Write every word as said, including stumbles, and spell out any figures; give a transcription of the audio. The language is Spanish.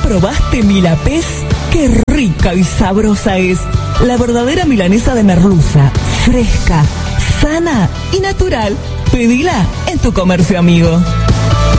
probaste Milapés? ¡Qué rica y sabrosa es! La verdadera milanesa de merluza, fresca, sana y natural. Pedila en tu comercio amigo.